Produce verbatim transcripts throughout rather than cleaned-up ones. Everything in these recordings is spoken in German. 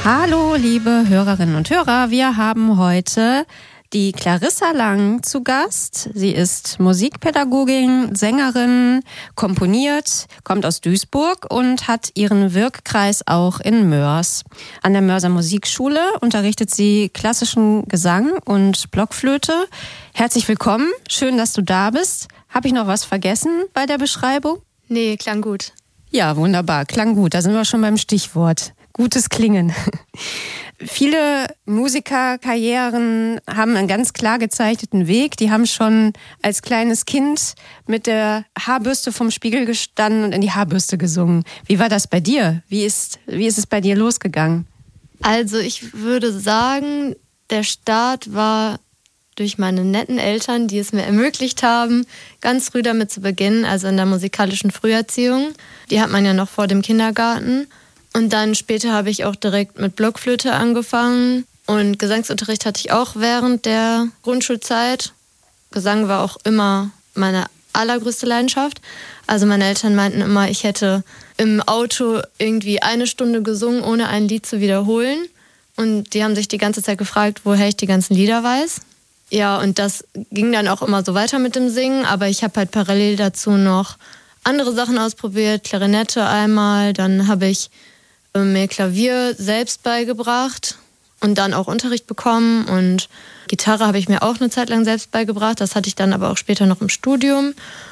Hallo, liebe Hörerinnen und Hörer. Wir haben heute die Clarissa Lang zu Gast. Sie ist Musikpädagogin, Sängerin, komponiert, kommt aus Duisburg und hat ihren Wirkkreis auch in Moers. An der Moerser Musikschule unterrichtet sie klassischen Gesang und Blockflöte. Herzlich willkommen, schön, dass du da bist. Habe ich noch was vergessen bei der Beschreibung? Nee, klang gut. Ja, wunderbar, klang gut. Da sind wir schon beim Stichwort. Gutes Klingen. Viele Musikerkarrieren haben einen ganz klar gezeichneten Weg. Die haben schon als kleines Kind mit der Haarbürste vom Spiegel gestanden und in die Haarbürste gesungen. Wie war das bei dir? Wie ist, wie ist es bei dir losgegangen? Also ich würde sagen, der Start war durch meine netten Eltern, die es mir ermöglicht haben, ganz früh damit zu beginnen, also in der musikalischen Früherziehung. Die hat man ja noch vor dem Kindergarten. Und dann später habe ich auch direkt mit Blockflöte angefangen. Und Gesangsunterricht hatte ich auch während der Grundschulzeit. Gesang war auch immer meine allergrößte Leidenschaft. Also meine Eltern meinten immer, ich hätte im Auto irgendwie eine Stunde gesungen, ohne ein Lied zu wiederholen. Und die haben sich die ganze Zeit gefragt, woher ich die ganzen Lieder weiß. Ja, und das ging dann auch immer so weiter mit dem Singen. Aber ich habe halt parallel dazu noch andere Sachen ausprobiert. Klarinette einmal, dann habe ich mir Klavier selbst beigebracht und dann auch Unterricht bekommen. Und Gitarre habe ich mir auch eine Zeit lang selbst beigebracht. Das hatte ich dann aber auch später noch im Studium.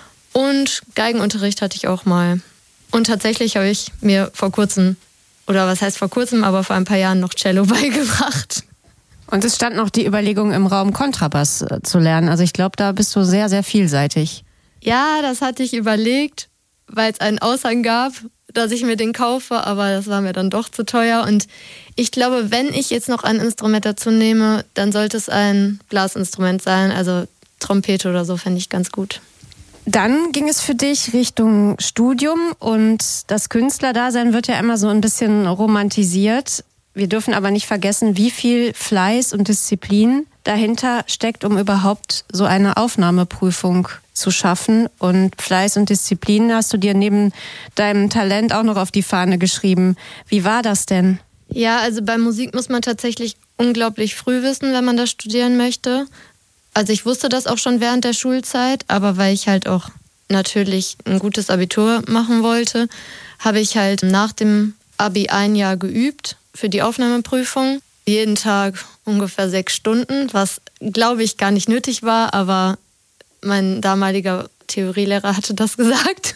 Und Geigenunterricht hatte ich auch mal. Und tatsächlich habe ich mir vor kurzem, oder was heißt vor kurzem, aber vor ein paar Jahren noch Cello beigebracht. Und es stand noch die Überlegung im Raum, Kontrabass zu lernen. Also ich glaube, da bist du sehr, sehr vielseitig. Ja, das hatte ich überlegt, weil es einen Aushang gab, dass ich mir den kaufe, aber das war mir dann doch zu teuer. Und ich glaube, wenn ich jetzt noch ein Instrument dazu nehme, dann sollte es ein Blasinstrument sein, also Trompete oder so, fände ich ganz gut. Dann ging es für dich Richtung Studium und das Künstlerdasein wird ja immer so ein bisschen romantisiert. Wir dürfen aber nicht vergessen, wie viel Fleiß und Disziplin dahinter steckt, um überhaupt so eine Aufnahmeprüfung zu schaffen. Und Fleiß und Disziplin hast du dir neben deinem Talent auch noch auf die Fahne geschrieben. Wie war das denn? Ja, also bei Musik muss man tatsächlich unglaublich früh wissen, wenn man das studieren möchte. Also ich wusste das auch schon während der Schulzeit, aber weil ich halt auch natürlich ein gutes Abitur machen wollte, habe ich halt nach dem Abi ein Jahr geübt für die Aufnahmeprüfung. Jeden Tag ungefähr sechs Stunden, was glaube ich gar nicht nötig war, aber mein damaliger Theorielehrer hatte das gesagt.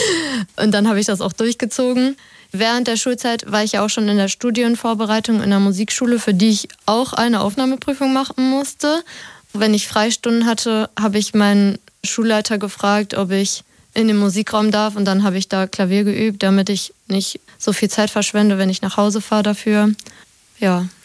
Und dann habe ich das auch durchgezogen. Während der Schulzeit war ich ja auch schon in der Studienvorbereitung in der Musikschule, für die ich auch eine Aufnahmeprüfung machen musste. Wenn ich Freistunden hatte, habe ich meinen Schulleiter gefragt, ob ich in den Musikraum darf. Und dann habe ich da Klavier geübt, damit ich nicht so viel Zeit verschwende, wenn ich nach Hause fahre dafür. Ja.